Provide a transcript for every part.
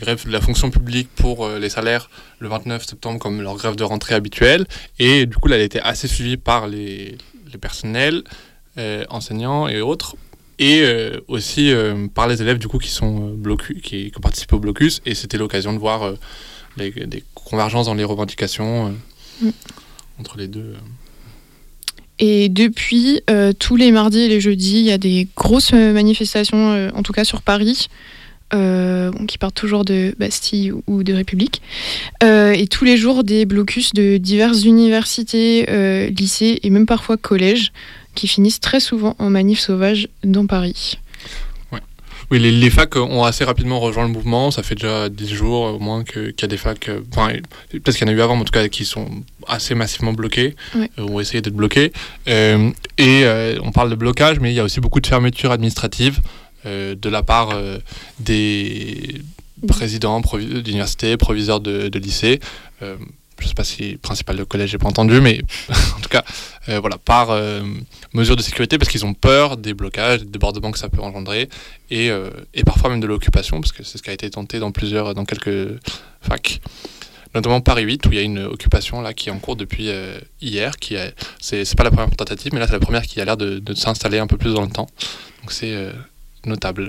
grève de la fonction publique pour les salaires le 29 septembre comme leur grève de rentrée habituelle. Et du coup, là, elle a été assez suivie par les personnels, enseignants et autres. Et aussi par les élèves du coup qui ont participé au blocus. Et c'était l'occasion de voir des convergences dans les revendications entre les deux. Et depuis, tous les mardis et les jeudis, il y a des grosses manifestations, en tout cas sur Paris, qui partent toujours de Bastille ou de République. Et tous les jours, des blocus de diverses universités, lycées et même parfois collèges, qui finissent très souvent en manif sauvage dans Paris. Ouais. Oui, les facs ont assez rapidement rejoint le mouvement. Ça fait déjà 10 jours au moins qu'il y a des facs, peut-être qu'il y en a eu avant, mais en tout cas qui sont assez massivement bloqués, ou essayé d'être bloqués. On parle de blocage, mais il y a aussi beaucoup de fermetures administratives de la part des présidents d'universités, proviseurs de lycées. Je ne sais pas si principal de collège, j'ai pas entendu, mais en tout cas, par mesure de sécurité, parce qu'ils ont peur des blocages, des débordements que ça peut engendrer, et parfois même de l'occupation, parce que c'est ce qui a été tenté dans quelques facs, notamment Paris 8, où il y a une occupation là qui est en cours depuis hier, c'est pas la première tentative, mais là c'est la première qui a l'air de s'installer un peu plus dans le temps, donc c'est notable.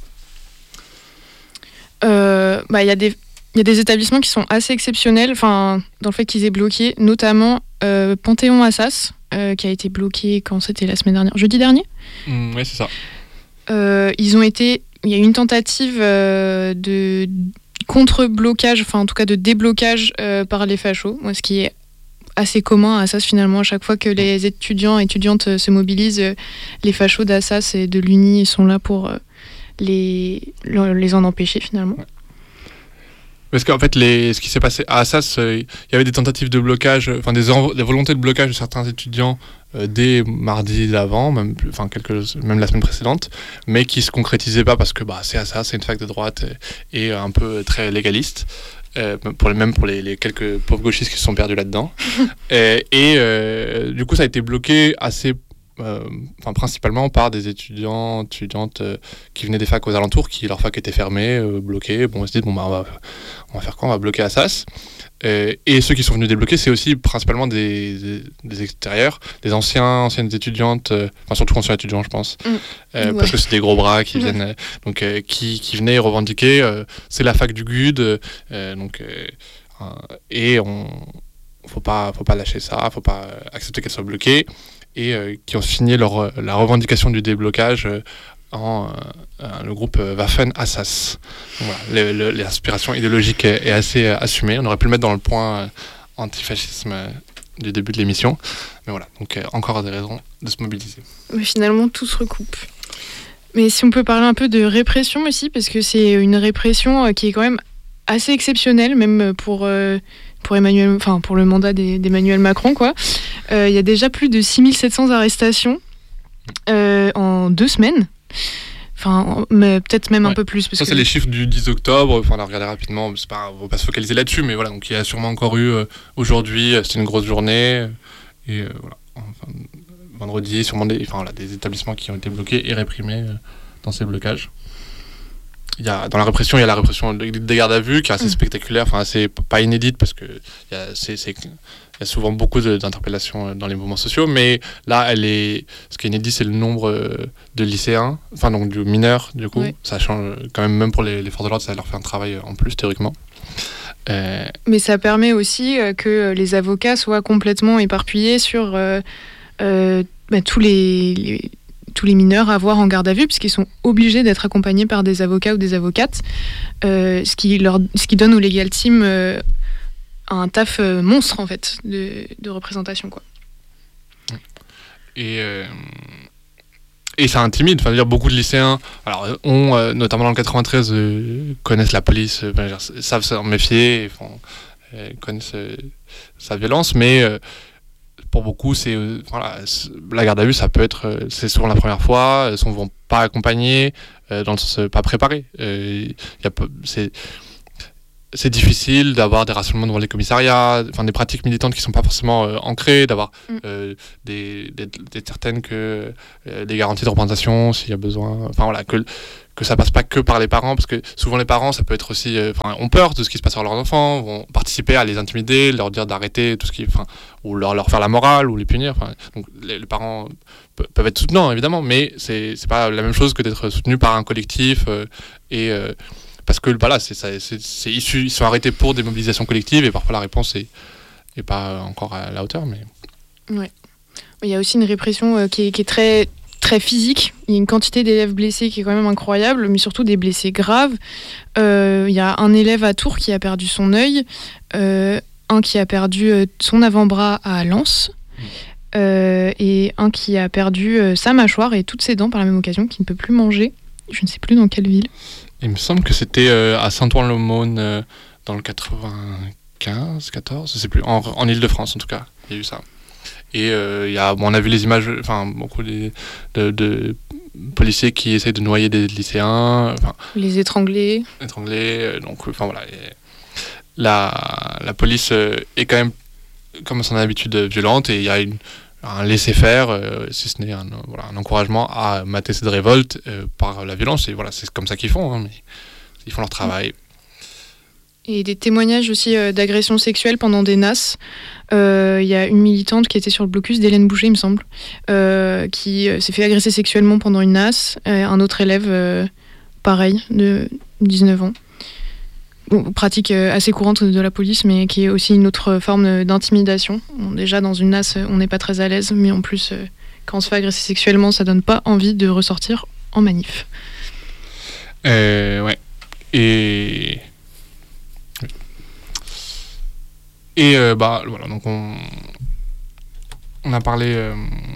Il y a des établissements qui sont assez exceptionnels dans le fait qu'ils aient bloqué, notamment Panthéon-Assas, qui a été bloqué quand c'était la semaine dernière, jeudi dernier. Oui, c'est ça. Il y a eu une tentative de contre-blocage, en tout cas de déblocage par les fachos, ce qui est assez commun à Assas finalement. À chaque fois que les étudiants et étudiantes se mobilisent, les fachos d'Assas et de l'Uni sont là pour les en empêcher finalement. Ouais. Parce qu'en fait, ce qui s'est passé à Assas, il y avait des tentatives de blocage, des volontés de blocage de certains étudiants dès mardi d'avant, même la semaine précédente, mais qui ne se concrétisaient pas parce que c'est Assas, c'est une fac de droite et un peu très légaliste, pour les quelques pauvres gauchistes qui se sont perdus là-dedans. Du coup, ça a été bloqué assez principalement par des étudiantes qui venaient des facs aux alentours, qui leur fac était fermée, bloquée. On se dit on va faire quoi ? On va bloquer Assas. Et ceux qui sont venus débloquer, c'est aussi principalement des extérieurs, des anciennes étudiantes, surtout anciens étudiants, je pense, parce que c'est des gros bras qui viennent, qui venaient revendiquer. C'est la fac du GUD, faut pas lâcher ça, faut pas accepter qu'elle soit bloquée. Et qui ont signé la revendication du déblocage le groupe Waffen-Assas. Voilà, l'inspiration idéologique est assez assumée. On aurait pu le mettre dans le point antifascisme du début de l'émission. Mais voilà, donc encore des raisons de se mobiliser. Mais finalement, tout se recoupe. Mais si on peut parler un peu de répression aussi, parce que c'est une répression qui est quand même assez exceptionnelle, même pour le mandat d'Emmanuel Macron, quoi. Il y a déjà plus de 6700 arrestations en 2 semaines. Mais peut-être même un peu plus. Parce ça, c'est les chiffres du 10 octobre. On a regardé rapidement. On ne va pas se focaliser là-dessus, mais voilà. Donc, il y a sûrement encore eu aujourd'hui. C'était une grosse journée. Et voilà. Vendredi, sûrement des établissements qui ont été bloqués et réprimés dans ces blocages. Dans la répression, il y a la répression des gardes à vue qui est assez spectaculaire, assez pas inédite parce que il y a souvent beaucoup d'interpellations dans les mouvements sociaux, mais là, ce qui est inédit, c'est le nombre de lycéens, donc de mineurs, du coup. Oui. Ça change quand même pour les forces de l'ordre, ça leur fait un travail en plus, théoriquement. Mais ça permet aussi que les avocats soient complètement éparpillés sur tous les mineurs à voir en garde à vue, puisqu'ils sont obligés d'être accompagnés par des avocats ou des avocates, ce qui donne au Legal Team un taf monstre, en fait, de représentation, quoi. Et ça intimide, beaucoup de lycéens ont, notamment dans le 93, connaissent la police, savent s'en méfier, connaissent sa violence, mais pour beaucoup, la garde à vue, ça peut être, c'est souvent la première fois, ils ne sont pas accompagnés, dans le sens pas préparés. c'est difficile d'avoir des rassemblements devant les commissariats, des pratiques militantes qui ne sont pas forcément ancrées, d'avoir d'être certaine que des garanties de représentation s'il y a besoin, que ça passe pas que par les parents, parce que souvent les parents, ça peut être aussi, ont peur de ce qui se passe sur leurs enfants, vont participer à les intimider, leur dire d'arrêter tout ce qui, ou leur faire la morale ou les punir. Donc les parents peuvent être soutenants évidemment, mais c'est pas la même chose que d'être soutenu par un collectif parce que ils sont arrêtés pour des mobilisations collectives et parfois la réponse est pas encore à la hauteur. Mais ouais, il y a aussi une répression qui est très très physique. Il y a une quantité d'élèves blessés qui est quand même incroyable, mais surtout des blessés graves. Il y a un élève à Tours qui a perdu son œil, un qui a perdu son avant-bras à Lens, et un qui a perdu sa mâchoire et toutes ses dents par la même occasion, qui ne peut plus manger. Je ne sais plus dans quelle ville. Il me semble que c'était à Saint-Ouen-l'Aumône dans le 95, 14, je sais plus, en Île-de-France en tout cas, il y a eu ça. Et on a vu les images, beaucoup de policiers qui essayent de noyer des lycéens. Les étrangler. Donc, voilà. La police est quand même, comme à son habitude, violente, et il y a un laisser-faire, si ce n'est un encouragement à mater cette révolte par la violence. Et voilà, c'est comme ça qu'ils font, mais ils font leur travail. Et des témoignages aussi d'agressions sexuelles pendant des NAS. Il y a une militante qui était sur le blocus d'Hélène Boucher, il me semble, qui s'est fait agresser sexuellement pendant une NAS. Un autre élève, pareil, de 19 ans. Pratique assez courante de la police, mais qui est aussi une autre forme d'intimidation. Déjà, dans une NAS, on n'est pas très à l'aise, mais en plus, quand on se fait agresser sexuellement, ça donne pas envie de ressortir en manif. Ouais. Voilà, donc on a parlé.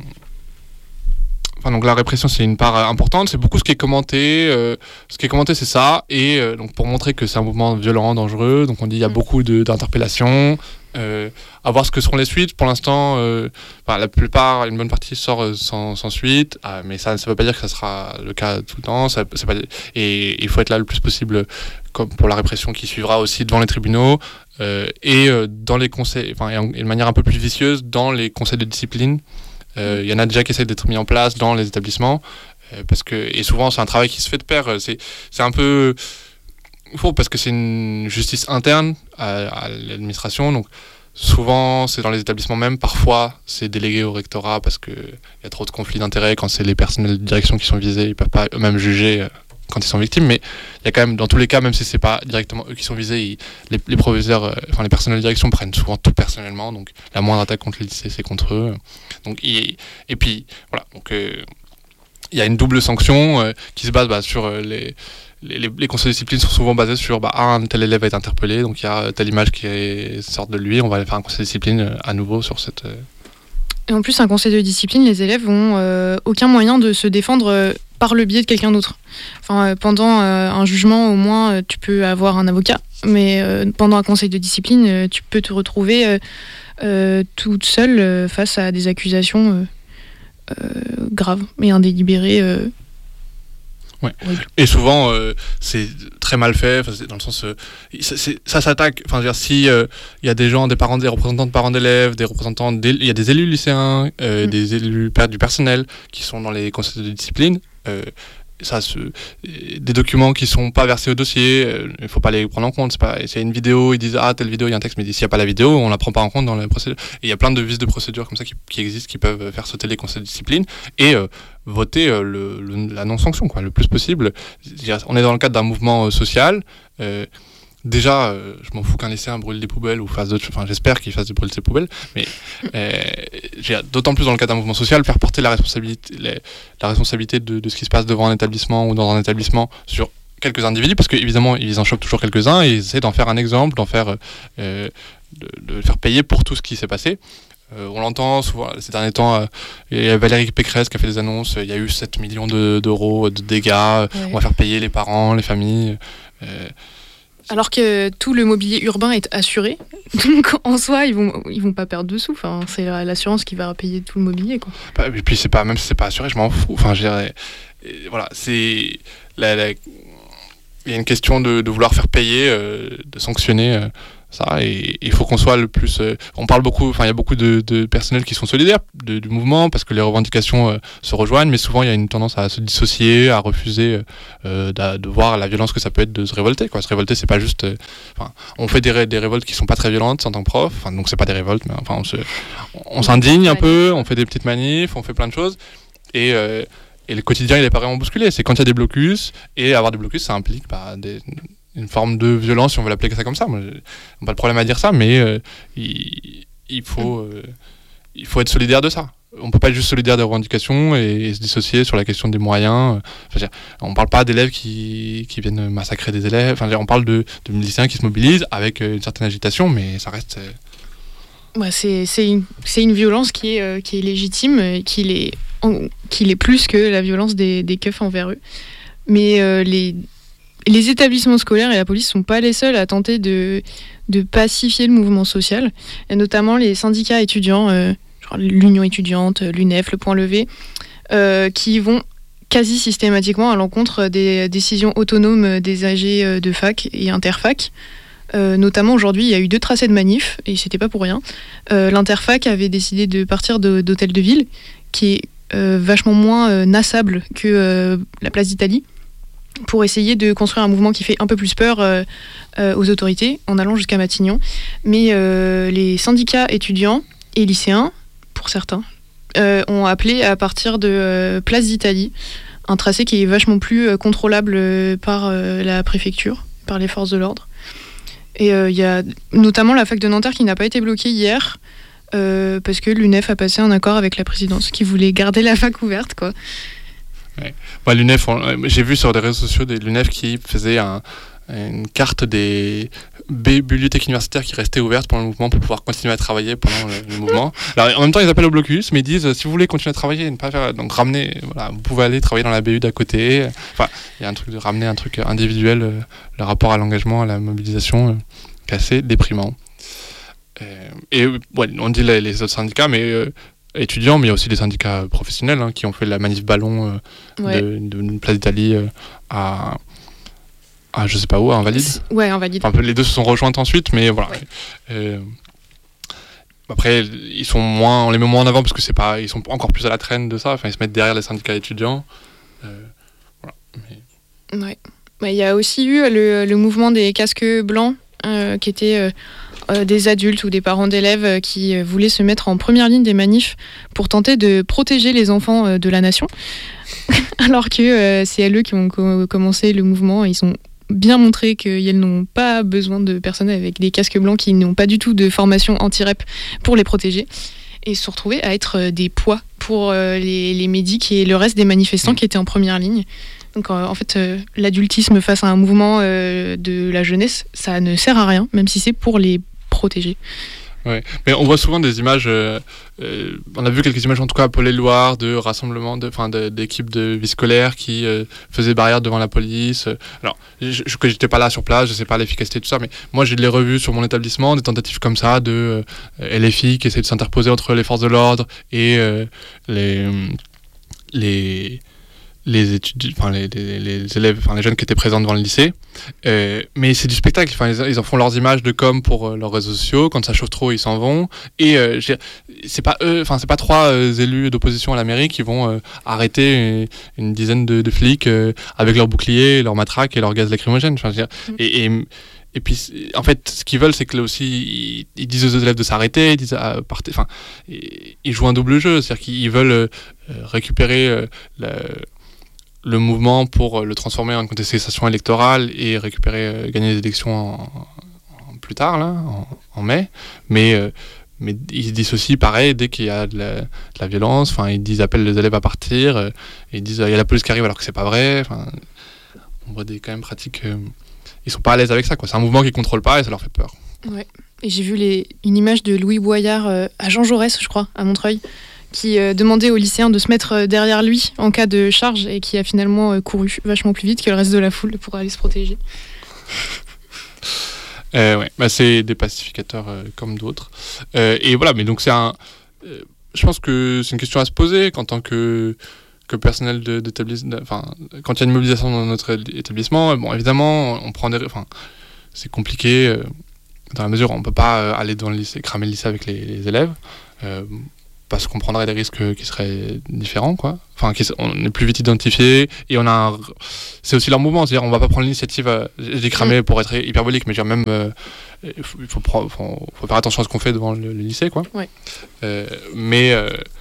Donc la répression, c'est une part importante, c'est beaucoup ce qui est commenté. Ce qui est commenté, c'est ça, et donc pour montrer que c'est un mouvement violent, dangereux, donc on dit il y a beaucoup d'interpellations. À voir ce que seront les suites. Pour l'instant, la plupart, une bonne partie sort sans suite, mais ça ne veut pas dire que ça sera le cas tout le temps. Et il faut être là le plus possible, comme pour la répression qui suivra aussi devant les tribunaux, et dans les conseils, et de manière un peu plus vicieuse dans les conseils de discipline. Il y en a déjà qui essaient d'être mis en place dans les établissements, et souvent c'est un travail qui se fait de pair. C'est un peu faux parce que c'est une justice interne à l'administration, donc souvent c'est dans les établissements même, parfois c'est délégué au rectorat parce qu'il y a trop de conflits d'intérêts quand c'est les personnels de direction qui sont visés, ils ne peuvent pas eux-mêmes juger quand ils sont victimes, mais il y a quand même, dans tous les cas, même si c'est pas directement eux qui sont visés, les proviseurs, les personnels de direction prennent souvent tout personnellement, donc la moindre attaque contre les lycées, c'est contre eux. Donc, et puis, voilà, donc il y a une double sanction qui se base sur les conseils de discipline sont souvent basés sur un tel élève va être interpellé, donc il y a telle image qui sort de lui, on va aller faire un conseil de discipline à nouveau sur cette... Et en plus, un conseil de discipline, les élèves n'ont aucun moyen de se défendre par le biais de quelqu'un d'autre. Pendant un jugement, au moins, tu peux avoir un avocat, mais pendant un conseil de discipline, tu peux te retrouver toute seule face à des accusations graves et indélibérées. Ouais. Et souvent, c'est très mal fait, dans le sens, ça s'attaque. Si il y a des gens, des représentants de parents d'élèves, il y a des élus lycéens, des élus du personnel qui sont dans les conseils de discipline. Des documents qui sont pas versés au dossier, il faut pas les prendre en compte. S'il y a une vidéo, ils disent telle vidéo, il y a un texte, mais s'il y a pas la vidéo, on la prend pas en compte dans la procédure. Et il y a plein de vices de procédure comme ça qui existent, qui peuvent faire sauter les conseils de discipline et voter la non-sanction, le plus possible. On est dans le cadre d'un mouvement social. Déjà, je m'en fous qu'un lycéen brûle des poubelles ou fasse d'autres choses. J'espère qu'il fasse brûler ses poubelles, mais d'autant plus dans le cadre d'un mouvement social, faire porter la responsabilité de ce qui se passe devant un établissement ou dans un établissement sur quelques individus, parce qu'évidemment, ils en chopent toujours quelques-uns et ils essaient d'en faire un exemple, de faire payer pour tout ce qui s'est passé. On l'entend souvent ces derniers temps, il y a Valérie Pécresse qui a fait des annonces, il y a eu 7 millions d'euros de dégâts, on va faire payer les parents, les familles... Alors que tout le mobilier urbain est assuré, donc en soi ils vont pas perdre de sous. C'est l'assurance qui va payer tout le mobilier, quoi. Et puis même si c'est pas assuré, je m'en fous. Voilà, c'est il y a une question de vouloir faire payer, de sanctionner ça, et il faut qu'on soit le plus... on parle beaucoup, il y a beaucoup de personnels qui sont solidaires du mouvement parce que les revendications se rejoignent, mais souvent il y a une tendance à se dissocier, à refuser de voir la violence que ça peut être de se révolter, quoi. Se révolter, c'est pas juste... on fait des révoltes qui sont pas très violentes en tant que prof, donc c'est pas des révoltes, mais on s'indigne un peu, on fait des petites manifs, on fait plein de choses, et le quotidien, il est pas vraiment bousculé. C'est quand il y a des blocus, et avoir des blocus, ça implique une forme de violence, si on veut l'appeler ça comme ça. Moi, j'ai pas de problème à dire ça, mais il faut être solidaire de ça. On peut pas être juste solidaire des revendications et se dissocier sur la question des moyens. On parle pas d'élèves qui viennent massacrer des élèves. On parle de lycéens qui se mobilisent avec une certaine agitation, mais ça reste... c'est une violence qui est légitime, qui est plus que la violence des keufs envers eux. Mais les établissements scolaires et la police ne sont pas les seuls à tenter de pacifier le mouvement social. Il y a notamment les syndicats étudiants, genre l'Union étudiante, l'UNEF, le Point Levé, qui vont quasi systématiquement à l'encontre des décisions autonomes des AG de fac et interfac. Notamment aujourd'hui, il y a eu 2 tracés de manifs, et c'était pas pour rien. L'interfac avait décidé de partir d'Hôtel de Ville, qui est vachement moins nassable que la place d'Italie, pour essayer de construire un mouvement qui fait un peu plus peur aux autorités, en allant jusqu'à Matignon. Mais les syndicats étudiants et lycéens, pour certains, ont appelé à partir de place d'Italie, un tracé qui est vachement plus contrôlable par la préfecture, par les forces de l'ordre. Et il y a notamment la fac de Nanterre qui n'a pas été bloquée hier, parce que l'UNEF a passé un accord avec la présidence qui voulait garder la fac ouverte, quoi. Ouais. L'UNEF, j'ai vu sur les réseaux sociaux de l'UNEF qui faisait une carte des bibliothèques universitaires qui restaient ouvertes pendant le mouvement pour pouvoir continuer à travailler pendant le mouvement. Alors, en même temps, ils appellent au blocus, mais ils disent si vous voulez continuer à travailler et ne pas faire, donc ramenez, vous pouvez aller travailler dans la BU d'à côté. Il y a un truc de ramener un truc individuel, le rapport à l'engagement, à la mobilisation, qui est assez déprimant. On dit les autres syndicats, mais étudiants, mais il y a aussi des syndicats professionnels qui ont fait la manif ballon de Place d'Italie à je sais pas où, à Invalide. Ouais, Invalide. Les deux se sont rejointes ensuite, mais voilà. Ouais. Après, on les met moins en avant parce que ils sont encore plus à la traîne de ça. Ils se mettent derrière les syndicats étudiants. Ouais. Il y a aussi eu le mouvement des casques blancs, qui étaient des adultes ou des parents d'élèves qui voulaient se mettre en première ligne des manifs pour tenter de protéger les enfants de la nation. Alors que c'est eux qui ont commencé le mouvement. Ils ont bien montré qu'ils n'ont pas besoin de personnes avec des casques blancs qui n'ont pas du tout de formation anti-rep pour les protéger. Et se sont retrouvés à être des poids pour les médics et le reste des manifestants qui étaient en première ligne. Donc en fait, l'adultisme face à un mouvement de la jeunesse, ça ne sert à rien, même si c'est pour les protéger. Ouais. Mais on voit souvent des images, on a vu quelques images en tout cas à Paul-et-Loire de rassemblements, d'équipes de vie scolaire qui faisaient barrière devant la police. Alors, que j'étais pas là sur place, je sais pas l'efficacité de tout ça, mais moi je l'ai revu sur mon établissement, des tentatives comme ça de LFI qui essaient de s'interposer entre les forces de l'ordre et les étudiants, les élèves, les jeunes qui étaient présents devant le lycée. Mais c'est du spectacle. Ils en font leurs images de com pour leurs réseaux sociaux. Quand ça chauffe trop, ils s'en vont. Et c'est pas eux, c'est pas 3 élus d'opposition à la mairie qui vont arrêter une dizaine de flics avec leurs boucliers, leurs matraques et leurs gaz lacrymogènes. Et puis, en fait, ce qu'ils veulent, c'est que là aussi, ils disent aux élèves de s'arrêter, ils disent partez. Ils jouent un double jeu, c'est-à-dire qu'ils veulent récupérer le mouvement pour le transformer en contestation électorale et récupérer, gagner les élections plus tard, là, en mai. Mais ils disent aussi, pareil, dès qu'il y a de la violence, ils appellent les élèves à partir, et ils disent il y a la police qui arrive alors que c'est pas vrai. On voit des quand même pratiques. Ils sont pas à l'aise avec ça, quoi. C'est un mouvement qu'ils contrôlent pas et ça leur fait peur. Ouais. Et j'ai vu une image de Louis Boyard à Jean Jaurès, je crois, à Montreuil, qui demandait aux lycéens de se mettre derrière lui en cas de charge et qui a finalement couru vachement plus vite que le reste de la foule pour aller se protéger. C'est des pacificateurs comme d'autres. Et voilà, mais donc c'est je pense que c'est une question à se poser qu'en tant que que personnel quand il y a une mobilisation dans notre établissement, bon, évidemment, c'est compliqué dans la mesure où on ne peut pas aller dans le lycée, cramer le lycée avec les élèves, parce qu'on prendrait des risques qui seraient différents, quoi. Enfin, on est plus vite identifié et c'est aussi leur mouvement, c'est-à-dire on va pas prendre l'initiative. J'ai cramé pour être hyperbolique, mais même il faut faire attention à ce qu'on fait devant le lycée, quoi. Ouais. Mais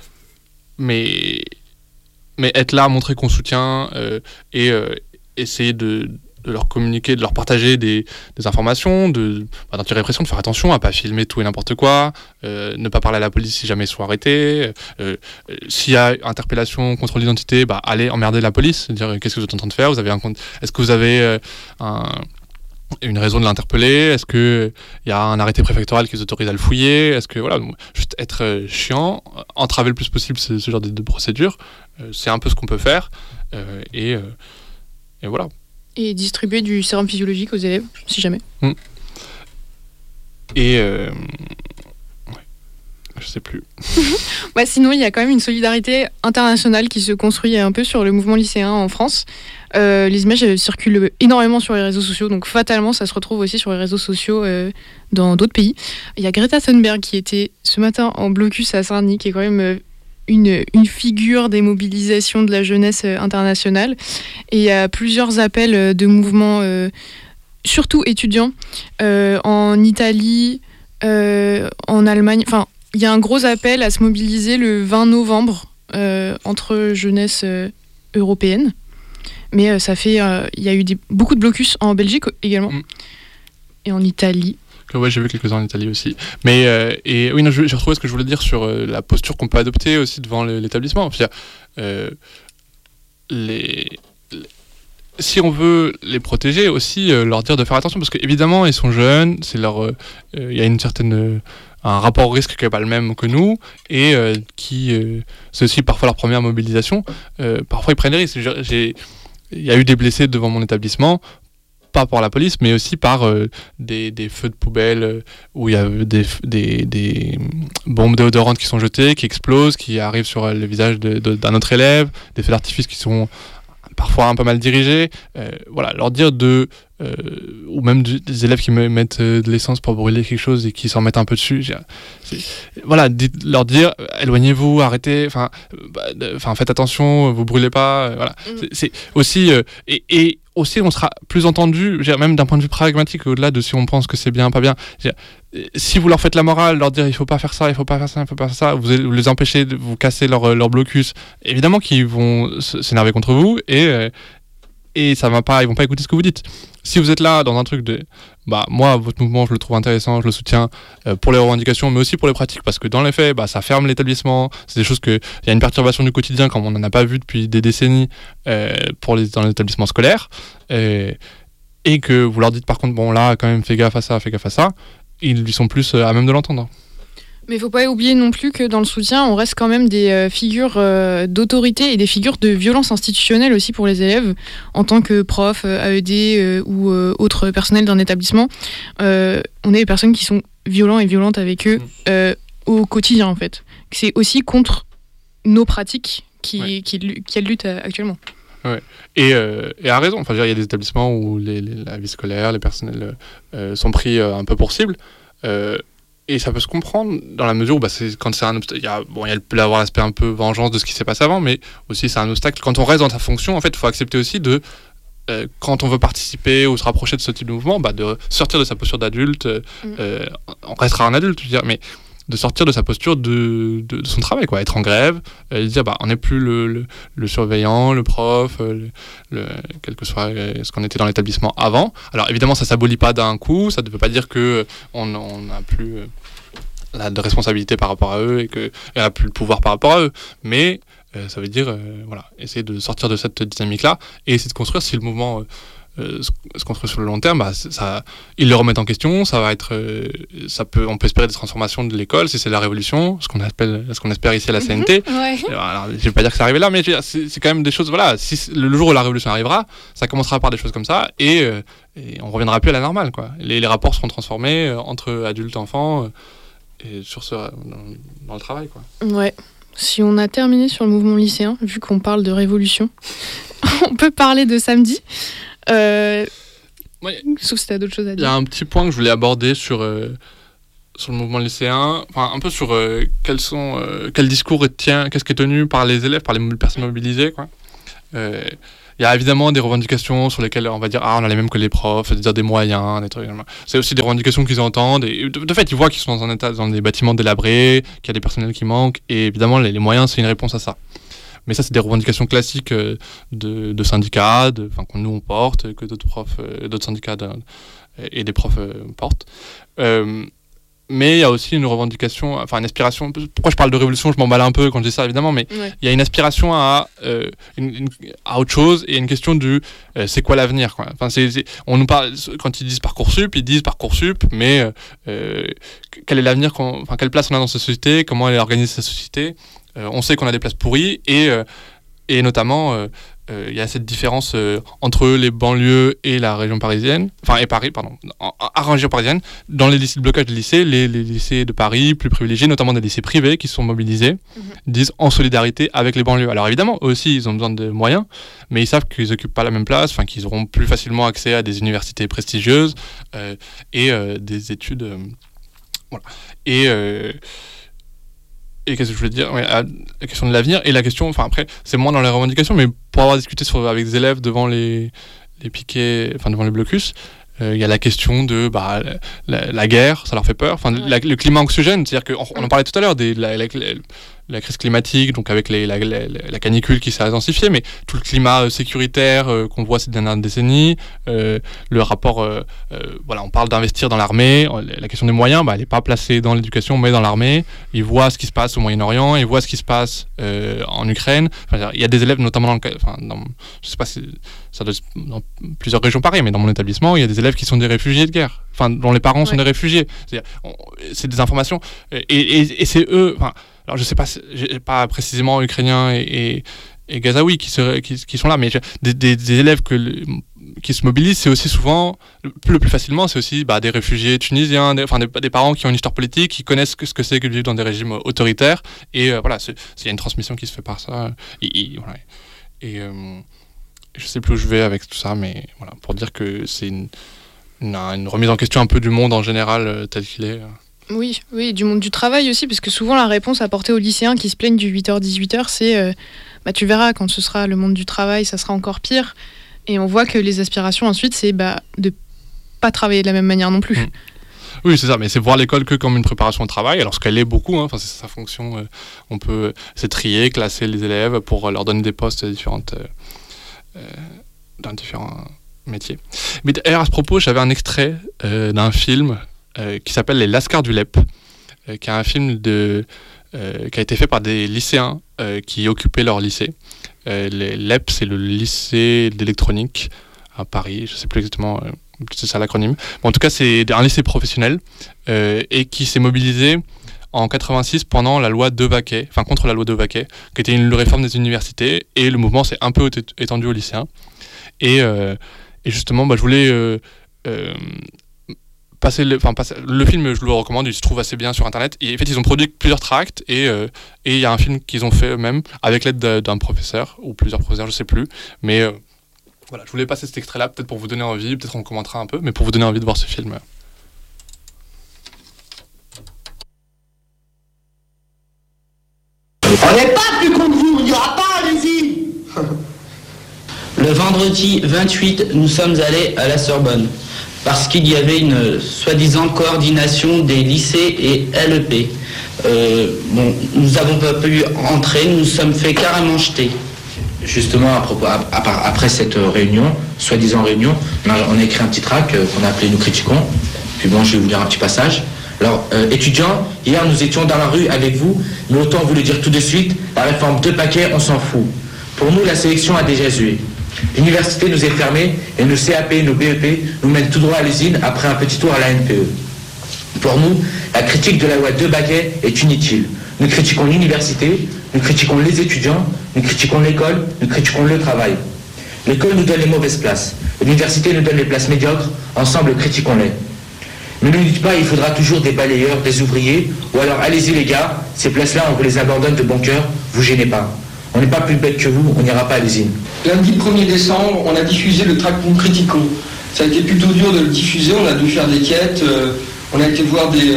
être là, montrer qu'on soutient et essayer de leur communiquer, de leur partager des informations, d'anti-répression, de faire attention à pas filmer tout et n'importe quoi, ne pas parler à la police si jamais ils sont arrêtés, s'il y a interpellation, contrôle d'identité, allez emmerder la police, dire qu'est-ce que vous êtes en train de faire, est-ce que vous avez une raison de l'interpeller, est-ce qu'il y a un arrêté préfectoral qui vous autorise à le fouiller, est-ce que juste être chiant, entraver le plus possible ce genre de procédure, c'est un peu ce qu'on peut faire, et voilà. Et distribuer du sérum physiologique aux élèves, si jamais. Et je sais plus. Sinon, il y a quand même une solidarité internationale qui se construit un peu sur le mouvement lycéen en France. Les images circulent énormément sur les réseaux sociaux, donc fatalement, ça se retrouve aussi sur les réseaux sociaux dans d'autres pays. Il y a Greta Thunberg qui était ce matin en blocus à Saint-Denis, qui est quand même une figure des mobilisations de la jeunesse internationale. Et il y a plusieurs appels de mouvements, surtout étudiants, en Italie, en Allemagne. Enfin, il y a un gros appel à se mobiliser le 20 novembre entre jeunesse européenne. Mais il y a eu beaucoup de blocus en Belgique également, et en Italie. Ouais, j'ai vu quelques-uns en Italie aussi. Mais oui, non, j'ai retrouvé ce que je voulais dire sur la posture qu'on peut adopter aussi devant l'établissement. Si on veut les protéger, aussi leur dire de faire attention, parce qu'évidemment, ils sont jeunes, il y a un rapport au risque qui n'est pas le même que nous, et c'est aussi parfois leur première mobilisation. Parfois, ils prennent des risques. Il y a eu des blessés devant mon établissement, pas par la police, mais aussi par des feux de poubelle où il y a des bombes déodorantes qui sont jetées, qui explosent, qui arrivent sur le visage d'un autre élève, des feux d'artifice qui sont parfois un peu mal dirigés. Leur dire ou même des élèves qui mettent de l'essence pour brûler quelque chose et qui s'en mettent un peu dessus. Leur dire éloignez-vous, arrêtez, faites attention, vous brûlez pas. C'est aussi et aussi on sera plus entendu, même d'un point de vue pragmatique, au-delà de si on pense que c'est bien, pas bien. Si vous leur faites la morale, leur dire il faut pas faire ça, il faut pas faire ça, il faut pas faire ça, vous les empêchez, vous cassez leur blocus, évidemment qu'ils vont s'énerver contre vous et ils vont pas écouter ce que vous dites. Si vous êtes là dans un truc de moi votre mouvement je le trouve intéressant, je le soutiens pour les revendications mais aussi pour les pratiques, parce que dans les faits ça ferme l'établissement, c'est des choses il y a une perturbation du quotidien comme on n'en a pas vu depuis des décennies dans les établissements scolaires, et que vous leur dites par contre là quand même fais gaffe à ça, ils sont plus à même de l'entendre. Mais il ne faut pas oublier non plus que dans le soutien, on reste quand même des figures d'autorité et des figures de violence institutionnelle aussi pour les élèves, en tant que prof, AED ou autre personnel d'un établissement. On est des personnes qui sont violents et violentes avec eux au quotidien, en fait. C'est aussi contre nos pratiques qu'elles luttent actuellement. Ouais. Et à raison. Il y a des établissements où la vie scolaire, les personnels sont pris un peu pour cible. Et ça peut se comprendre dans la mesure où quand c'est un obstacle, il peut y avoir l'aspect un peu vengeance de ce qui s'est passé avant, mais aussi c'est un obstacle. Quand on reste dans sa fonction, en fait, il faut accepter aussi quand on veut participer ou se rapprocher de ce type de mouvement, de sortir de sa posture d'adulte. On restera un adulte, je veux dire, mais de sortir de sa posture de son travail, quoi. Être en grève, dire on n'est plus le surveillant, le prof, quel que soit ce qu'on était dans l'établissement avant. Alors évidemment ça s'abolit pas d'un coup, ça ne veut pas dire que on n'a plus de responsabilité par rapport à eux et qu'on n'a plus le pouvoir par rapport à eux, mais ça veut dire essayer de sortir de cette dynamique là et essayer de construire, si le mouvement se construit sur le long terme, ils le remettent en question, on peut espérer des transformations de l'école, si c'est la révolution, ce qu'on espère ici à la CNT. Alors, je ne vais pas dire que c'est arrivé là, mais c'est quand même des choses, si le jour où la révolution arrivera, ça commencera par des choses comme ça, et on reviendra plus à la normale, quoi. Les rapports seront transformés entre adultes, enfants, et dans le travail, quoi. Ouais. si on a terminé sur le mouvement lycéen, vu qu'on parle de révolution, on peut parler de samedi. Sauf si tu as d'autres choses à dire. Il y a un petit point que je voulais aborder sur le mouvement lycéen, enfin un peu sur quel discours qu'est-ce qui est tenu par les élèves, par les personnes mobilisées, quoi. Il y a évidemment des revendications sur lesquelles on va dire on a les mêmes que les profs, c'est-à-dire des moyens, des trucs. C'est aussi des revendications qu'ils entendent. Et de fait, ils voient qu'ils sont dans un état, dans des bâtiments délabrés, qu'il y a des personnels qui manquent. Et évidemment, les moyens, c'est une réponse à ça. Mais ça, c'est des revendications classiques de syndicats, que nous on porte, que d'autres profs, d'autres syndicats et des profs portent. Mais il y a aussi une revendication, une aspiration. Pourquoi je parle de révolution, je m'emballe un peu quand je dis ça, évidemment, mais il y a une aspiration à autre chose et une question du c'est quoi l'avenir, quoi. On nous parle, quand ils disent Parcoursup, mais quel est l'avenir, quelle place on a dans cette société, comment elle est organisée cette société. On sait qu'on a des places pourries et notamment il y a cette différence entre les banlieues et la région parisienne, et Paris, à région parisienne. Dans les lycées de blocage des lycées, les lycées de Paris, plus privilégiés, notamment des lycées privés qui sont mobilisés, disent en solidarité avec les banlieues. Alors évidemment, eux aussi, ils ont besoin de moyens, mais ils savent qu'ils n'occupent pas la même place, qu'ils auront plus facilement accès à des universités prestigieuses et des études. Voilà. Et qu'est-ce que je voulais dire, la question de l'avenir et la question, après c'est moins dans les revendications, mais pour avoir discuté avec des élèves devant les piquets, devant les blocus, il y a la question de la guerre, ça leur fait peur, le climat anxiogène, c'est-à-dire qu'on en parlait tout à l'heure la crise climatique, donc avec la canicule qui s'est intensifiée, mais tout le climat sécuritaire qu'on voit ces dernières décennies, le rapport, on parle d'investir dans l'armée, la question des moyens, elle n'est pas placée dans l'éducation, mais dans l'armée. Ils voient ce qui se passe au Moyen-Orient, ils voient ce qui se passe en Ukraine. Il y a des élèves, notamment je sais pas si ça doit être dans plusieurs régions pareilles, mais dans mon établissement, il y a des élèves qui sont des réfugiés de guerre, dont les parents sont des réfugiés. C'est des informations, et c'est eux. Alors je sais pas, j'ai pas précisément ukrainiens et gazaouis qui sont là, mais des élèves qui se mobilisent, c'est aussi souvent le plus facilement, c'est aussi des réfugiés tunisiens, des parents qui ont une histoire politique, qui connaissent ce que c'est que de vivre dans des régimes autoritaires, et il y a une transmission qui se fait par ça, je sais plus où je vais avec tout ça, mais voilà, pour dire que c'est une remise en question un peu du monde en général tel qu'il est. Oui, du monde du travail aussi, parce que souvent la réponse apportée aux lycéens qui se plaignent du 8h-18h, c'est tu verras, quand ce sera le monde du travail, ça sera encore pire. Et on voit que les aspirations ensuite, c'est de pas travailler de la même manière non plus. Oui, c'est ça, mais c'est voir l'école que comme une préparation au travail, alors ce qu'elle est beaucoup, c'est sa fonction. C'est trier, classer les élèves pour leur donner des postes dans différents métiers. Mais d'ailleurs, à ce propos, j'avais un extrait d'un film qui s'appelle Les Lascars du LEP, qui est un film qui a été fait par des lycéens qui occupaient leur lycée. Les LEP, c'est le lycée d'électronique à Paris, je ne sais plus exactement, c'est ça l'acronyme. En tout cas, c'est un lycée professionnel et qui s'est mobilisé en 86 pendant la loi Devaquet, contre la loi Devaquet, qui était une réforme des universités, et le mouvement s'est un peu étendu aux lycéens. Et justement, je voulais passer le film, je le recommande, il se trouve assez bien sur internet. Et en fait, ils ont produit plusieurs tracts et il y a un film qu'ils ont fait eux-mêmes avec l'aide d'un professeur ou plusieurs professeurs, je sais plus. Mais voilà, je voulais passer cet extrait-là, peut-être pour vous donner envie, peut-être on commentera un peu, mais pour vous donner envie de voir ce film. On n'est pas plus contre vous, il n'y aura pas, allez-y. Le vendredi 28, nous sommes allés à la Sorbonne parce qu'il y avait une soi-disant coordination des lycées et LEP. Nous n'avons pas pu entrer, nous nous sommes fait carrément jeter. Justement, après cette réunion, soi-disant réunion, on a écrit un petit tract qu'on a appelé « Nous critiquons ». Puis je vais vous lire un petit passage. Alors, étudiants, hier nous étions dans la rue avec vous, mais autant vous le dire tout de suite, la réforme 2 paquets, on s'en fout. Pour nous, la sélection a déjà joué. L'université nous est fermée et nos CAP, nos BEP nous mènent tout droit à l'usine après un petit tour à la NPE. Pour nous, la critique de la loi 2 paquets est inutile. Nous critiquons l'université, nous critiquons les étudiants, nous critiquons l'école, nous critiquons le travail. L'école nous donne les mauvaises places. L'université nous donne les places médiocres, ensemble critiquons-les. Ne nous dites pas, il faudra toujours des balayeurs, des ouvriers, ou alors allez-y les gars, ces places-là, on vous les abandonne de bon cœur, vous gênez pas. On n'est pas plus bêtes que vous, on n'ira pas à l'usine. Lundi 1er décembre, on a diffusé le tract Nous Critiquons. Ça a été plutôt dur de le diffuser, on a dû faire des quêtes, on a été voir des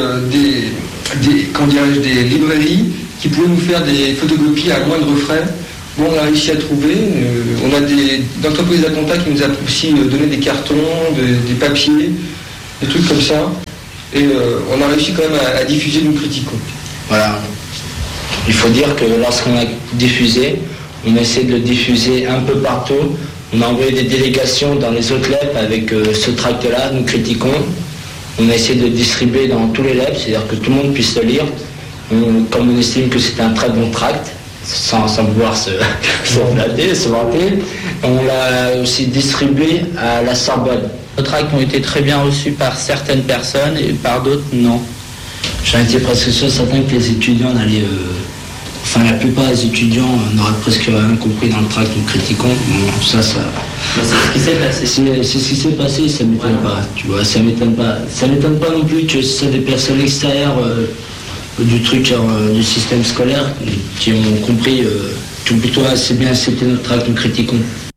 librairies qui pouvaient nous faire des photocopies à moindre frais. Bon, on a réussi à trouver, on a des entreprises à contact qui nous a aussi donné des cartons, des papiers, des trucs comme ça. Et on a réussi quand même à diffuser Nous Critiquons. Voilà. Il faut dire que lorsqu'on a diffusé, on essaie de le diffuser un peu partout. On a envoyé des délégations dans les autres LEP avec ce tract-là, Nous Critiquons. On a essayé de le distribuer dans tous les LEP, c'est-à-dire que tout le monde puisse le lire. Comme on estime que c'est un très bon tract, sans vouloir se flatter, se vanter, on l'a aussi distribué à la Sorbonne. Nos tracts ont été très bien reçus par certaines personnes et par d'autres, non. J'en étais presque sûr, certain que les étudiants n'allaient... Enfin, la plupart des étudiants n'auraient presque rien compris dans le tract Nous Critiquons. Bon, ça... C'est ce qui s'est passé. C'est ce qui s'est passé, ça m'étonne pas, tu vois, ça m'étonne pas. Ça m'étonne pas non plus que ce soit des personnes extérieures du truc, du système scolaire, qui ont compris tout plutôt assez bien accepté notre tract Nous Critiquons.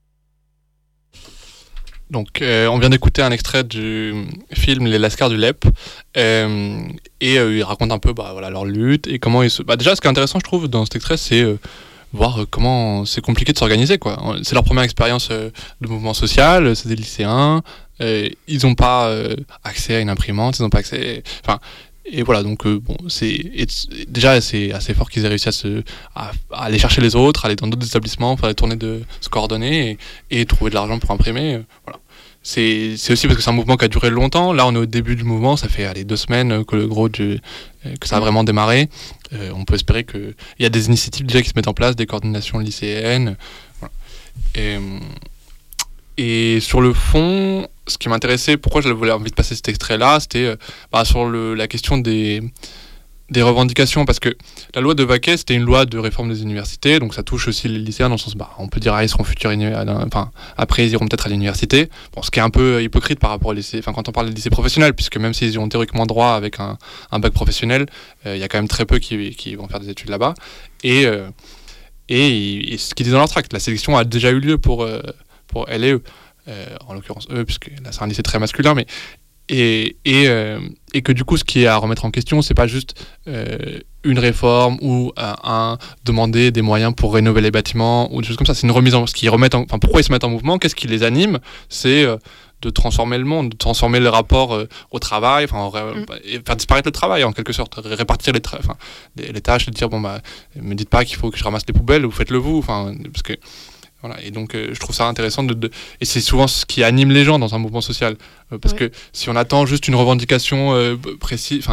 Donc, on vient d'écouter un extrait du film Les Lascars du LEP, ils racontent un peu leur lutte et comment ils se... déjà, ce qui est intéressant, je trouve, dans cet extrait, c'est voir comment c'est compliqué de s'organiser, quoi. C'est leur première expérience de mouvement social, c'est des lycéens, ils n'ont pas accès à une imprimante, ils n'ont pas accès... Enfin, et voilà, donc déjà c'est assez fort qu'ils aient réussi à aller chercher les autres, aller dans d'autres établissements, faire des tournées de se coordonner et trouver de l'argent pour imprimer. Voilà. C'est aussi parce que c'est un mouvement qui a duré longtemps. Là, on est au début du mouvement, ça fait 2 semaines que que ça a vraiment démarré. On peut espérer qu'il y a des initiatives déjà qui se mettent en place, des coordinations lycéennes. Voilà. Et sur le fond, ce qui m'intéressait, pourquoi j'avais envie de passer cet extrait-là, c'était sur la question des revendications, parce que la loi de Vaquet, c'était une loi de réforme des universités, donc ça touche aussi les lycéens dans le sens, on peut dire, ils seront futurs, après ils iront peut-être à l'université, ce qui est un peu hypocrite par rapport au lycée, quand on parle des lycées professionnels, puisque même s'ils ont théoriquement droit avec un bac professionnel, il y a quand même très peu qui vont faire des études là-bas, et ce qu'ils disent dans leur tract, la sélection a déjà eu lieu pour elle et eux, en l'occurrence eux, puisque là c'est un lycée très masculin, mais et que du coup ce qui est à remettre en question, c'est pas juste une réforme ou demander des moyens pour rénover les bâtiments ou des choses comme ça, c'est une remise en... pourquoi ils se mettent en mouvement, qu'est-ce qui les anime, c'est de transformer le monde, de transformer le rapport au travail, et faire disparaître le travail en quelque sorte, répartir les tâches, et dire me dites pas qu'il faut que je ramasse les poubelles, vous faites-le vous, parce que voilà, et donc je trouve ça intéressant et c'est souvent ce qui anime les gens dans un mouvement social, parce que si on attend juste une revendication précise,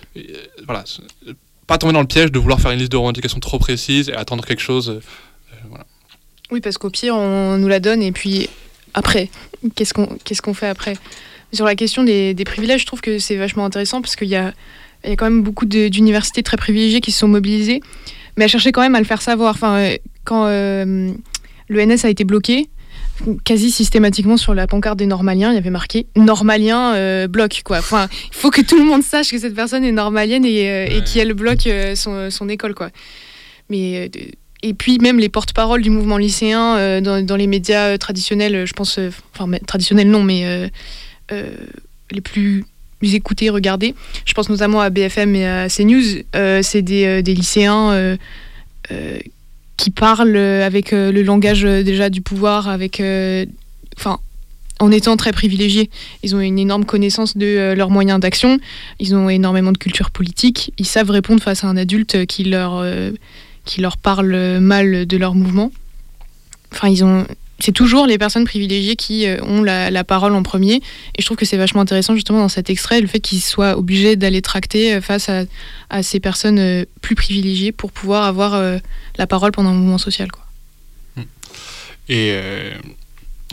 pas tomber dans le piège de vouloir faire une liste de revendications trop précise et attendre quelque chose, voilà. Oui, parce qu'au pire on nous la donne et puis après qu'est-ce qu'on fait après. Sur la question des privilèges, je trouve que c'est vachement intéressant parce qu'il y a quand même beaucoup d'universités très privilégiées qui se sont mobilisées, mais elles cherchaient quand même à le faire savoir. Quand l'ENS a été bloqué, quasi systématiquement sur la pancarte des normaliens, il y avait marqué normalien bloc, quoi. Il faut que tout le monde sache que cette personne est normalienne et qu'elle bloque son école, quoi. Mais et puis même les porte-paroles du mouvement lycéen dans les médias traditionnels, je pense, traditionnels non, mais les plus écoutés, regardés. Je pense notamment à BFM et à CNews. C'est des lycéens qui parlent avec le langage déjà du pouvoir, en étant très privilégiés. Ils ont une énorme connaissance de leurs moyens d'action, ils ont énormément de culture politique, ils savent répondre face à un adulte qui leur parle mal de leur mouvement. C'est toujours les personnes privilégiées qui ont la parole en premier, et je trouve que c'est vachement intéressant justement dans cet extrait, le fait qu'ils soient obligés d'aller tracter face à ces personnes plus privilégiées pour pouvoir avoir la parole pendant un mouvement social, quoi. Et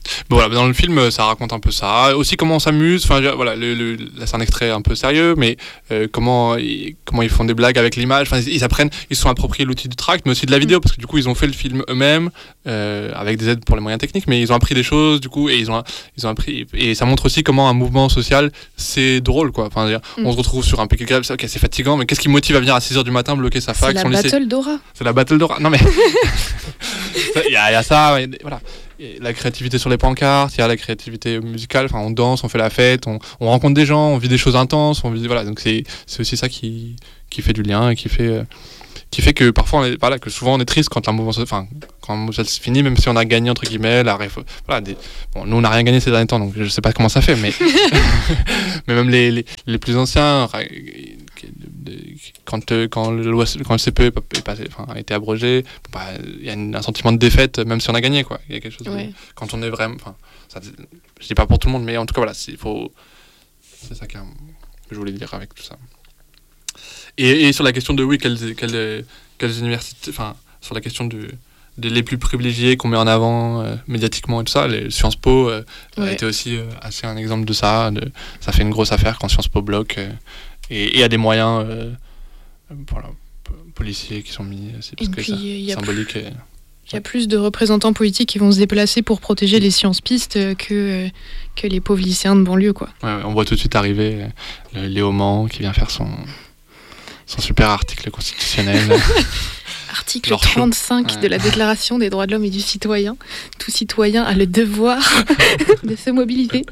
Bon, voilà, dans le film, ça raconte un peu ça. Aussi comment on s'amuse. Enfin, voilà, là, c'est un extrait un peu sérieux, mais comment ils font des blagues avec l'image. Enfin, ils se sont appropriés l'outil du tract, mais aussi de la vidéo, parce que du coup, ils ont fait le film eux-mêmes avec des aides pour les moyens techniques, mais ils ont appris des choses, du coup, et ils ont appris. Et ça montre aussi comment un mouvement social, c'est drôle, quoi. Enfin, on se retrouve sur un PQK, c'est fatigant, mais qu'est-ce qui motive à venir à 6h du matin bloquer sa fac, son lycée ? C'est la Battle d'Aura. C'est la Battle d'Aura. Non mais il y a ça, voilà. La créativité sur les pancartes, il y a la créativité musicale, enfin on danse, on fait la fête, on rencontre des gens, on vit des choses intenses, voilà, donc c'est aussi ça qui fait du lien et qui fait que parfois que souvent on est triste quand un mouvement se finit, même si on a gagné entre guillemets nous on n'a rien gagné ces derniers temps, donc je sais pas comment ça fait, mais mais même les plus anciens, quand le CPE a été abrogé, il y a un sentiment de défaite, même si on a gagné, quoi. Il y a quelque chose quand on est vraiment, je dis pas pour tout le monde, mais en tout cas voilà, c'est ça que je voulais dire avec tout ça. Et sur la question de quelles universités, sur la question les plus privilégiés qu'on met en avant médiatiquement et tout ça, les Sciences Po a été aussi assez un exemple de ça. Ça fait une grosse affaire quand Sciences Po bloque. Et il y a des moyens policiers qui sont mis, c'est parce que c'est symbolique. Il y a plus de représentants politiques qui vont se déplacer pour protéger les sciences pistes que les pauvres lycéens de banlieue, quoi. Ouais, on voit tout de suite arriver Léo Mans qui vient faire son super article constitutionnel. Article 35 de la Déclaration des droits de l'homme et du citoyen. Tout citoyen a le devoir de se mobiliser.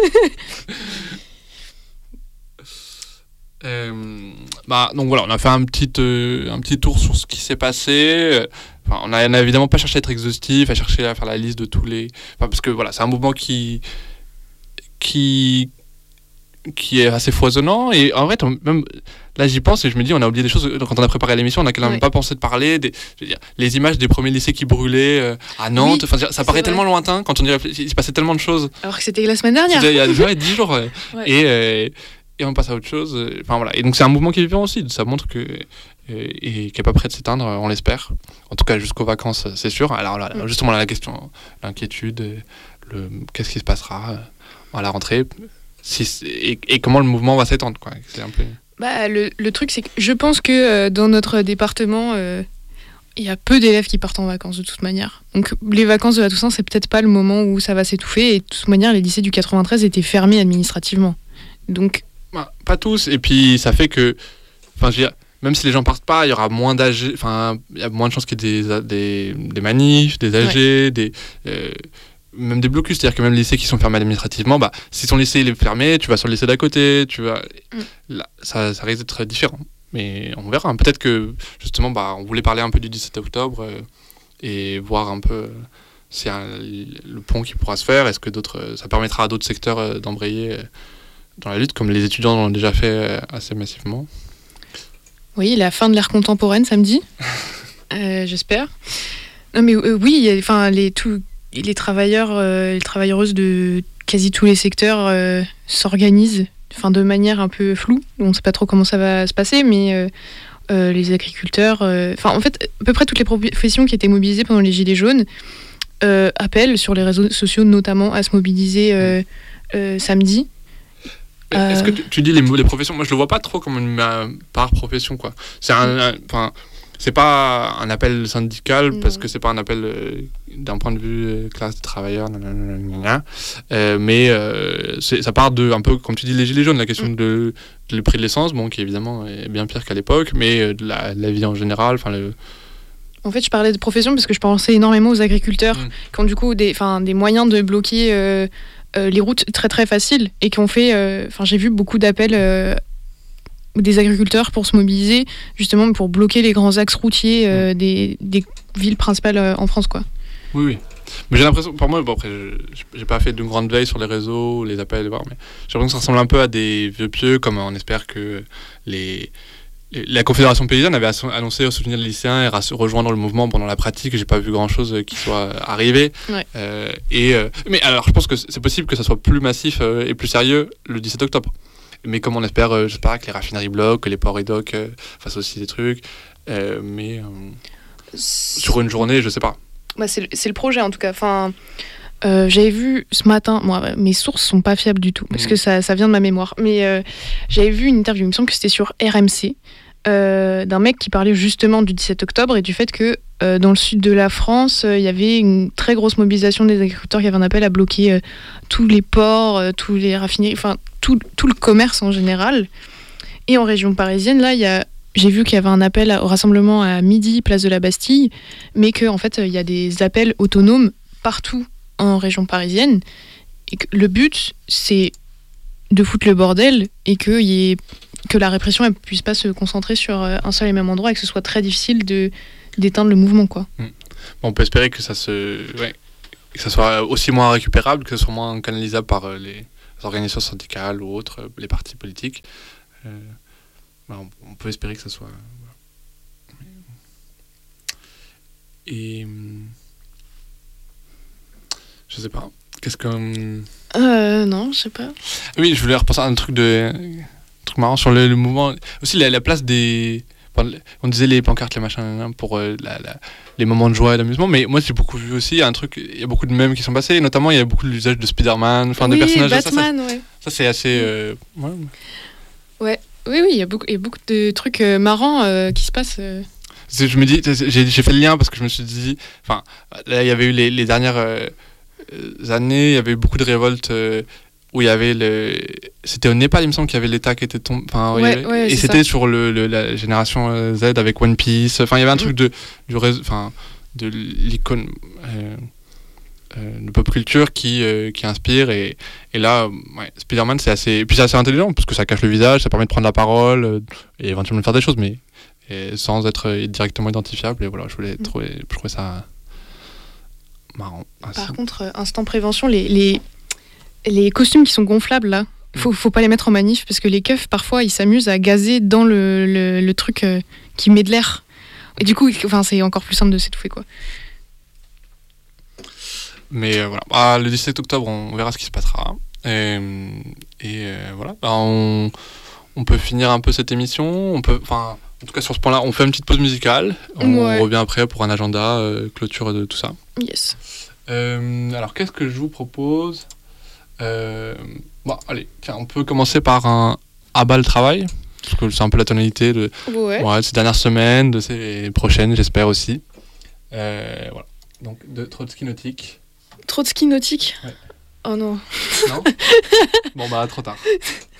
Donc voilà, on a fait un petit tour sur ce qui s'est passé. On n'a évidemment pas cherché à être exhaustif, à chercher à faire la liste de tous les... parce que voilà, c'est un mouvement qui est assez foisonnant, et en fait même là j'y pense et je me dis, on a oublié des choses quand on a préparé l'émission, on n'a quand même pas pensé de parler les images des premiers lycées qui brûlaient à Nantes. Ça paraît tellement lointain quand on y réfléchit, il se passait tellement de choses alors que c'était la semaine dernière, il y a 10 jours. Et on passe à autre chose. Voilà. Et donc c'est un mouvement qui est vivant aussi, ça montre que et qui n'est pas prêt de s'éteindre, on l'espère, en tout cas jusqu'aux vacances, c'est sûr. Alors là, justement la question, l'inquiétude, qu'est-ce qui se passera à la rentrée, et comment le mouvement va s'étendre, quoi. C'est un peu... le truc, c'est que je pense que dans notre département, il y a peu d'élèves qui partent en vacances de toute manière. Donc les vacances de la Toussaint, c'est peut-être pas le moment où ça va s'étouffer. Et de toute manière, les lycées du 93 étaient fermés administrativement. Donc... pas tous. Et puis ça fait que... même si les gens partent pas, il y aura moins d'AG... il y a moins de chances qu'il y ait des manifs, des AG, même des blocus, c'est-à-dire que même les lycées qui sont fermés administrativement, si ton lycée il est fermé, tu vas sur le lycée d'à côté, là, ça risque d'être différent. Mais on verra. Peut-être que, justement, on voulait parler un peu du 17 octobre et voir un peu s'il y a le pont qui pourra se faire. Est-ce que ça permettra à d'autres secteurs d'embrayer dans la lutte, comme les étudiants l'ont déjà fait assez massivement. Oui, la fin de l'ère contemporaine samedi, j'espère. Non mais oui, les travailleurs, les travailleuses de quasi tous les secteurs s'organisent, de manière un peu floue. On ne sait pas trop comment ça va se passer, mais les agriculteurs, en fait, à peu près toutes les professions qui étaient mobilisées pendant les Gilets jaunes appellent sur les réseaux sociaux notamment à se mobiliser samedi. Est-ce que tu dis les professions? Moi, je le vois pas trop comme une par profession, quoi. C'est pas un appel syndical, parce que c'est pas un appel d'un point de vue classe des travailleurs, mais ça part de, un peu comme tu dis, les gilets jaunes, la question de le prix de l'essence, qui évidemment est bien pire qu'à l'époque, mais de la vie en général. En fait, je parlais de profession parce que je pensais énormément aux agriculteurs qui ont du coup des moyens de bloquer les routes très très faciles, et qui ont fait... j'ai vu beaucoup d'appels des agriculteurs pour se mobiliser, justement pour bloquer les grands axes routiers des villes principales en France, quoi. Oui. Mais j'ai l'impression, pour moi, après, j'ai pas fait de grande veille sur les réseaux, les appels, mais j'ai l'impression que ça ressemble un peu à des vœux pieux, comme on espère que la Confédération paysanne avait annoncé soutenir les lycéens et rejoindre le mouvement pendant la pratique. J'ai pas vu grand chose qui soit arrivé. Ouais. Mais alors, je pense que c'est possible que ça soit plus massif et plus sérieux le 17 octobre. Mais comme on espère, j'espère que les raffineries bloquent, que les ports et docks fassent aussi des trucs. Mais sur une journée, je sais pas. C'est le projet en tout cas. J'avais vu ce matin, moi, mes sources sont pas fiables du tout, parce que ça vient de ma mémoire, mais j'avais vu une interview, il me semble que c'était sur RMC, d'un mec qui parlait justement du 17 octobre et du fait que dans le sud de la France, il y avait une très grosse mobilisation des agriculteurs qui avaient un appel à bloquer tous les ports, tous les raffineries, enfin tout le commerce en général. Et en région parisienne, là, j'ai vu qu'il y avait un appel au rassemblement à midi, place de la Bastille, mais qu'en fait, il y a des appels autonomes partout en région parisienne. Et que le but, c'est de foutre le bordel et que la répression ne puisse pas se concentrer sur un seul et même endroit et que ce soit très difficile d'éteindre le mouvement, quoi. Bon, on peut espérer que ça soit aussi moins récupérable, que ce soit moins canalisable par les organisations syndicales ou autres, les partis politiques. On peut espérer que ça soit... Et... Je sais pas. Qu'est-ce que... Non, je sais pas. Oui, je voulais repenser à un truc marrant sur le mouvement. Aussi, la place des... On disait les pancartes, les machins, pour les moments de joie et d'amusement, mais moi j'ai beaucoup vu aussi un truc, il y a beaucoup de mèmes qui sont passés, et notamment il y a beaucoup de l'usage de Spider-Man, enfin des personnages. Batman, ça c'est assez... Ouais. Oui, il y a beaucoup de trucs marrants qui se passent. Je me dis, j'ai fait le lien parce que je me suis dit, enfin, là il y avait eu les dernières années, il y avait eu beaucoup de révoltes où il y avait c'était au Népal, il me semble qu'il y avait l'État qui était tombé, et c'était ça. Sur la génération Z avec One Piece, enfin il y avait un truc de l'icône de pop culture qui inspire, et là Spider-Man c'est assez intelligent parce que ça cache le visage, ça permet de prendre la parole et éventuellement de faire des choses, mais sans être directement identifiable, et voilà, je trouvais ça marrant. Par contre, instant prévention, les costumes qui sont gonflables là, faut pas les mettre en manif parce que les keufs parfois ils s'amusent à gazer dans le truc qui met de l'air, et du coup c'est encore plus simple de s'étouffer, quoi. Mais voilà, le 17 octobre on verra ce qui se passera, et voilà, on peut finir un peu cette émission, en tout cas sur ce point là on fait une petite pause musicale, on revient après pour un agenda, clôture de tout ça. Yes. Alors qu'est-ce que je vous propose? Allez, tiens, on peut commencer par un à bas le travail, parce que c'est un peu la tonalité de ces dernières semaines, de ces prochaines, j'espère aussi. Voilà. Donc de Trotsky Nautique. Trotsky Nautique. Ouais. Oh non. Non. Bon trop tard.